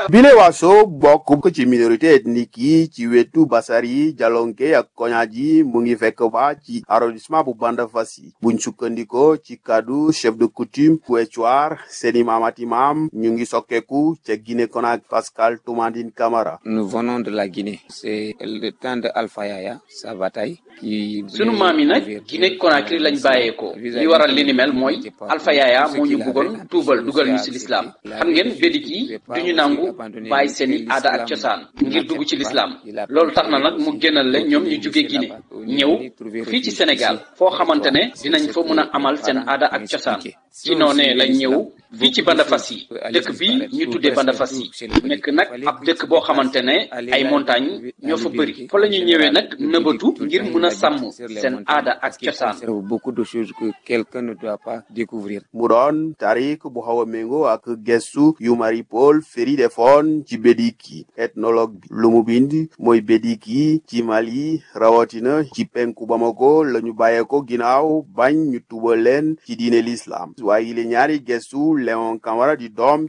bile waso bokk ko ci minorité ethnique yi ci wetu Basari Jalonke ak Koñaaji mu ngi fekk ba ci arrondissement bu Bandafassi buñ sukkandiko ci kaddu chef de coutume Pouétouar Seni Mamati Mam ñu ngi sokkeku ca Guinée Conakry Pascal Toumandine Camara. Nous venons de la Guinée. C'est le temps de Alpha Yaya sa bataille sunu maam yi nag Guinée Conakry lañ bàyyeekoo li waral li ni mel mooy Alpha Yaya moo ñu bëggoon tuubal dugal ñu ci lislaam xam ngeen bédik yi duñu nangu bàyyi seeni aada ak cosaan ngir dugg ci lislaam loolu tax na nag mu génnal la ñoom ñu jóge Guinée ñëw fii ci Sénégal foo xamante ne dinañ fa mën a amal seen aada ak cosaan ci noonee lañ ñëw fii ci Bandafassi dëkk bi ñu tuddee Bandafassi nekk nag ab dëkk boo xamante ne ay montagne ñoo fa bëri fa la ñu ñëwee nag nëbatu ngir mën a sàmm seen aada ak cosaan. Beaucoup de choses que quelqu'un ne doit pas découvrir. mu doon tarik bu xaw a méngoo ak gestu yu Marie Paul Ferry defoon ci bédik yi ethnologue bi lu mu bind mooy bédik yi ci Mali rawatina ci penku Bamako la ñu bàyyeeko ginnaaw bañ ñu tubal leen ci diine l'islam waaye le ñaari gestu Léon Camara di doom